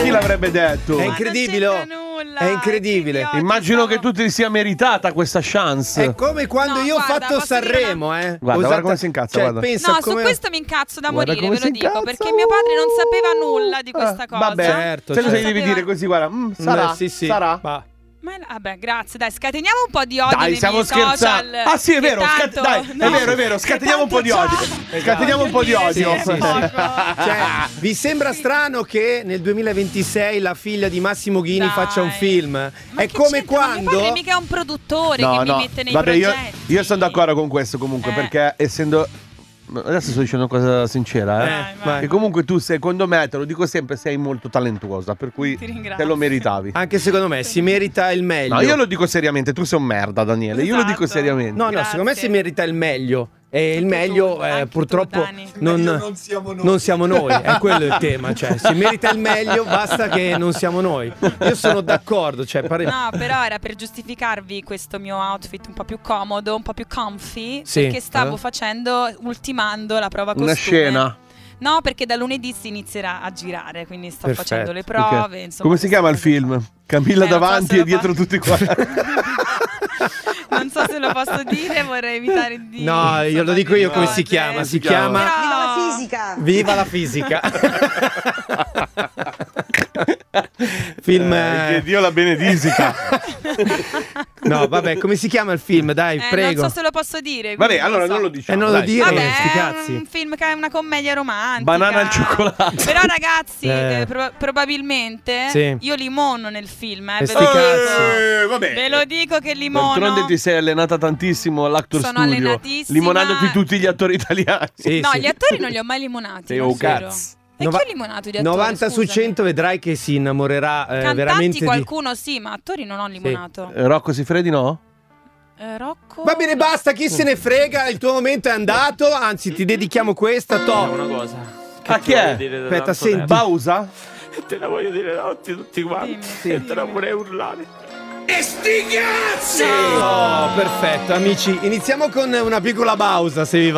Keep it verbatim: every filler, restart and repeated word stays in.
chi l'avrebbe detto? È incredibile. Ma non c'entra nulla, È incredibile. è che Immagino che tu ti sia meritata questa chance. È come quando No, io ho guarda, fatto posso dire Sanremo, eh. Guarda, guarda come si incazza, Cioè, guarda. pensa No, come... su questo mi incazzo da Guarda morire, come ve lo si dico, incazza. perché mio padre non sapeva nulla di questa Ah, cosa. Vabbè, Certo, se lo certo. devi Sapeva- dire così, guarda. mm, sarà, Eh, sì, sì. sarà. Va. Ma vabbè, grazie, dai, scateniamo un po' di odio Dai, nei stiamo miei scherzando. social, Ah, sì, è che vero. scat- tanto- dai, no, è vero, è vero. che Scateniamo un po' di tanto odio. c'ha. Scateniamo un po' di odio. Sì, sì, sì. Poco. Cioè, vi sembra strano che nel duemilaventisei la figlia di Massimo Ghini Dai. faccia un film? Ma È che come c'entra? Ma mio quando... padre mica è un produttore No, che no. mi mette nei Vabbè, io, progetti. io sono d'accordo con questo comunque, Eh. perché essendo... Adesso sto dicendo una cosa sincera, eh. Eh, Vai, vai. Che comunque tu, secondo me, te lo dico sempre, sei molto talentuosa, per cui Ti ringrazio. te lo meritavi. Anche secondo me si merita il meglio. No, io lo dico seriamente, tu sei un merda, Daniele. Io lo dico Esatto. seriamente. No, no, Grazie. secondo me si merita il meglio. E il Anche meglio, tu, eh, anche tu, purtroppo, Dani. non, non siamo noi. non siamo noi. È quello il tema. Cioè, si merita il meglio, basta che non siamo noi. Io sono d'accordo. Cioè, pare... No, però era per giustificarvi questo mio outfit un po' più comodo, un po' più comfy, Sì. perché stavo Eh? facendo, ultimando la prova costume. Una scena. No, perché da lunedì si inizierà a girare, quindi sto Perfetto. facendo le prove. Ok. Insomma, Come si chiama il film? Camilla Eh, non so davanti se e lo dietro fa- tutti quanti. Non so se lo posso dire, vorrei evitare di... No, io lo dico io come si chiama. Si chiama Però- Viva la fisica! Viva la fisica. Film. Eh, che eh, Dio la benedica. No, vabbè, come si chiama il film? Dai, Eh, prego. non so se lo posso dire. Vabbè, quindi allora so. non lo E diciamo. non lo dai. dire, Vabbè, sti è cazzi. un film che è una commedia romantica. Banana al cioccolato. Però ragazzi, Eh. eh, pro- probabilmente Sì. io limono nel film, eh, E ve sti lo dico. cazzi. Eh, vabbè. Ve lo dico che limono. D'altronde ti sei allenata tantissimo all'Actor Sono Studio, allenatissima. limonandoti tutti gli attori italiani. Sì, No, sì. gli attori non li ho mai limonati. E non oh, giuro. cazzo. E Nova- chi ho limonato di attori? novanta su scusami? cento vedrai che si innamorerà eh, Cantanti veramente di... qualcuno sì, ma attori non ho limonato. Eh, Rocco Siffredi no? Eh, Rocco. Va bene, basta, chi se ne frega, il tuo momento è andato, anzi ti dedichiamo questa, to. Una cosa. Ah, chi è? Aspetta, senti. Pausa? Te la voglio dire davanti tutti quanti. Dimmi. E te la vorrei urlare. Oh, perfetto, amici, iniziamo con una piccola pausa, se vi va.